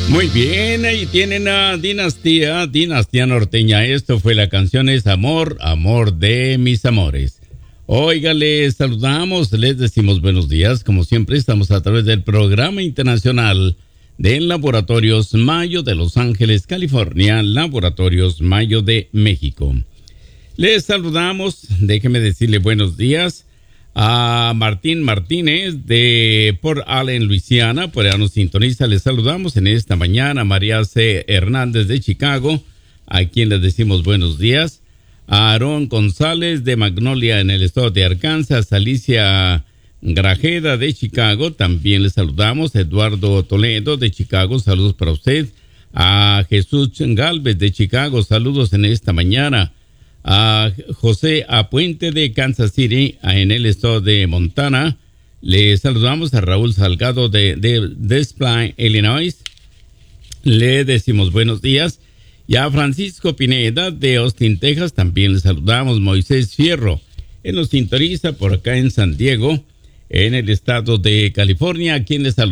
Muy bien, ahí tienen a Dinastía Norteña. Esto fue la canción Es Amor, Amor de mis amores. Oiga, les saludamos, les decimos buenos días. Como siempre, estamos a través del programa internacional de Laboratorios Mayo de Los Ángeles, California, Laboratorios Mayo de México. Les saludamos, déjeme decirle buenos días a Martín Martínez de Port Allen, Luisiana, por allá nos sintoniza. Les saludamos en esta mañana. María C. Hernández de Chicago, a quien les decimos buenos días. A Aarón González de Magnolia en el estado de Arkansas. Alicia Grajeda de Chicago, también les saludamos. Eduardo Toledo de Chicago, saludos para usted. A Jesús Galvez de Chicago, saludos en esta mañana. A José Apuente de Kansas City, en el estado de Montana. Le saludamos a Raúl Salgado de Des Plaines, Illinois. Le decimos buenos días. Y a Francisco Pineda de Austin, Texas, también le saludamos. Moisés Fierro, él nos sintoniza por acá en San Diego, en el estado de California, a quien le saludamos.